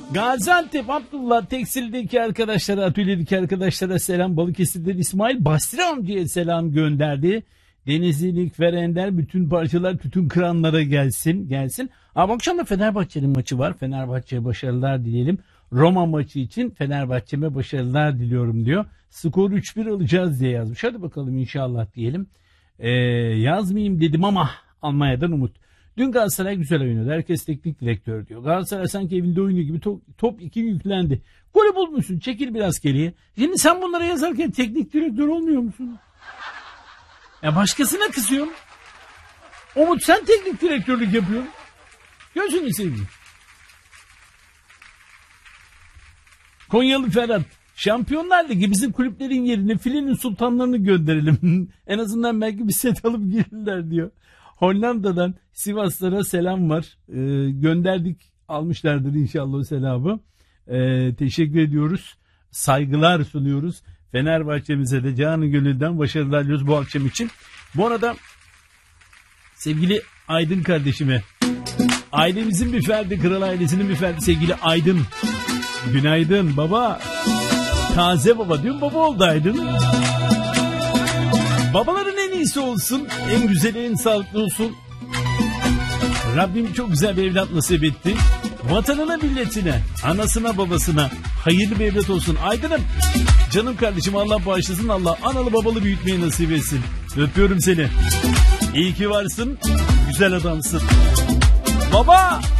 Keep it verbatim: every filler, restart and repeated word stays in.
Gaziantep Abdullah Tekstil'deki arkadaşlara, atölyedeki arkadaşlara selam. Balıkesir'den İsmail Basri amcaya selam gönderdi. Denizli'lik Verender bütün parçalar bütün kranlara gelsin. gelsin. Ama akşam da Fenerbahçe'nin maçı var. Fenerbahçe'ye başarılar dileyelim. Roma maçı için Fenerbahçe'me başarılar diliyorum diyor. Skor üç bir alacağız diye yazmış. Hadi bakalım inşallah diyelim. Ee, yazmayayım dedim ama Almanya'dan umut. Dün Galatasaray güzel oynadı. Herkes teknik direktör diyor. Galatasaray sanki evinde oynuyor gibi top, top iki yüklendi. Golü bulmuşsun. Çekil biraz geriye. Şimdi sen bunlara yazarken teknik direktör olmuyor musun? Ya başkasına kızıyorum. Umut sen teknik direktörlük yapıyorsun. Gözünü seveyim. Konyalı Ferhat. Şampiyonlar Ligi bizim kulüplerin yerine filenin sultanlarını gönderelim. En azından belki bir set alıp gelirler diyor. Hollanda'dan Sivaslara selam var. Ee, gönderdik, almışlardır inşallah o selamı. Ee, teşekkür ediyoruz. Saygılar sunuyoruz. Fenerbahçe'mize de canı gönülden başarılar diliyoruz bu akşam için. Bu arada sevgili Aydın kardeşime, ailemizin bir ferdi, kral ailesinin bir ferdi sevgili Aydın. Günaydın baba. Taze baba. Dün baba oldu Aydın. Babaların en iyisi olsun. En güzeli, en sağlıklı olsun. Rabbim çok güzel bir evlat nasip etti. Vatanına, milletine, anasına, babasına hayırlı bir evlat olsun. Aydın'ım, canım kardeşim, Allah bağışlasın. Allah analı babalı büyütmeyi nasip etsin. Öpüyorum seni. İyi ki varsın. Güzel adamsın. Baba!